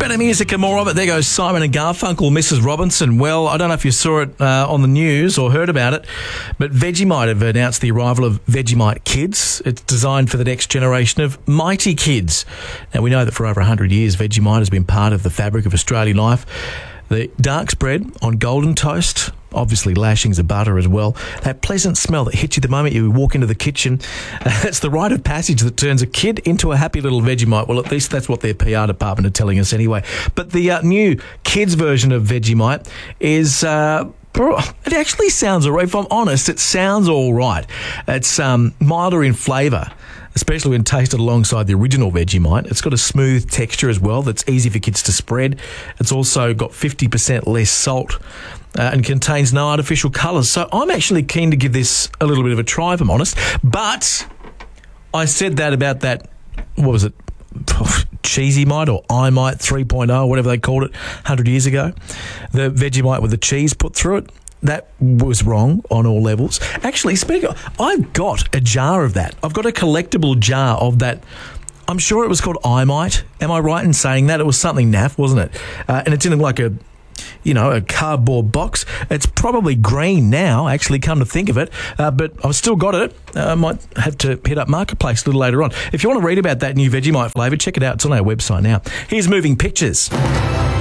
Better music and more of it. There goes Simon and Garfunkel, Mrs. Robinson. Well, I don't know if you saw it on the news or heard about it, but Vegemite have announced the arrival of Vegemite Kids. It's designed for the next generation of mighty kids. Now, we know that for over 100 years, Vegemite has been part of the fabric of Australian life. The dark spread on golden toast, obviously lashings of butter as well. That pleasant smell that hits you the moment you walk into the kitchen. It's the rite of passage that turns a kid into a happy little Vegemite. Well, at least that's what their PR department are telling us anyway. But the new kids version of Vegemite is... it actually sounds all right. If I'm honest, it sounds all right. It's milder in flavour, especially when tasted alongside the original Vegemite. It's got a smooth texture as well that's easy for kids to spread. It's also got 50% less salt and contains no artificial colours. So I'm actually keen to give this a little bit of a try, if I'm honest. But I said that about that, what was it, Cheesy Mite or iMite 3.0, whatever they called it 100 years ago. The Vegemite with the cheese put through it. That was wrong on all levels. Actually, speaking of, I've got a jar of that. I've got a collectible jar of that. I'm sure it was called iMite. Am I right in saying that? It was something naff, wasn't it? And it's in like a cardboard box. It's probably green now, actually, come to think of it. But I've still got it. I might have to hit up Marketplace a little later on. If you want to read about that new Vegemite flavour, check it out. It's on our website now. Here's Moving Pictures.